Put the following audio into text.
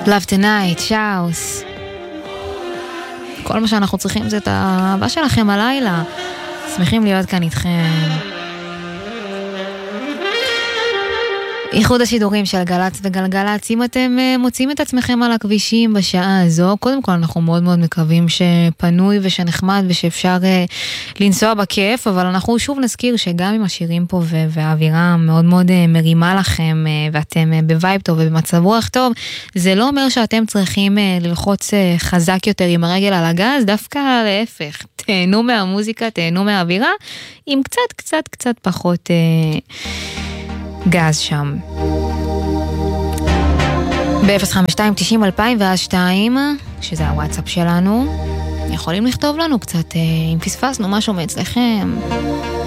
Love Tonight, שאוס. כל מה שאנחנו צריכים זה את האהבה שלכם הלילה. שמחים להיות כאן איתכם. איחוד השידורים של גלץ וגלגלץ, אם אתם מוצאים את עצמכם על הכבישים בשעה הזו, קודם כל אנחנו מאוד מאוד מקווים שפנוי ושנחמד ושאפשר לנסוע בכיף, אבל אנחנו שוב נזכיר שגם עם השירים פה והאווירה מאוד מאוד מרימה לכם, ואתם בווייב טוב ובמצב רוח טוב, זה לא אומר שאתם צריכים ללחוץ חזק יותר עם הרגל על הגז, דווקא להפך, תהנו מהמוזיקה, תהנו מהאווירה, עם קצת פחות גז שם. ב-052-90-2002, שזה הוואטסאפ שלנו, יכולים לכתוב לנו קצת אם פספסנו משהו מאצלכם.